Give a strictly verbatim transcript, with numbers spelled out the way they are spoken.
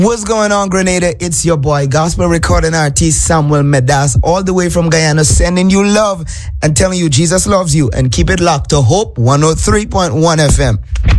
What's going on, Grenada? It's your boy, gospel recording artist Samuel Medas, all the way from Guyana, sending you love and telling you Jesus loves you. And keep it locked to Hope one oh three point one F M.